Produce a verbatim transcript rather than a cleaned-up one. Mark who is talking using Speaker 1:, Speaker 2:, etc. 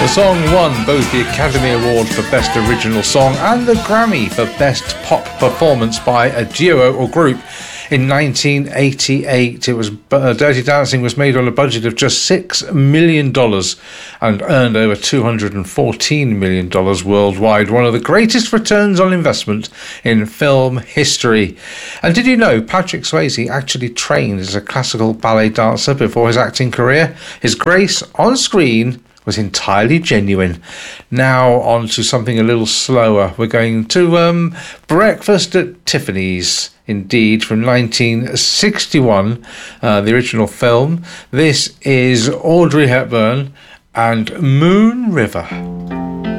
Speaker 1: The song won both the Academy Award for Best Original Song and the Grammy for Best Pop Performance by a Duo or Group in nineteen eighty-eight. It was uh, Dirty Dancing was made on a budget of just six million dollars and earned over two hundred fourteen million dollars worldwide, one of the greatest returns on investment in film history. And did you know Patrick Swayze actually trained as a classical ballet dancer before his acting career? His grace on screen was entirely genuine. Now on to something a little slower. We're going to um, Breakfast at Tiffany's, indeed, from nineteen sixty-one, uh, the original film. This is Audrey Hepburn and Moon River.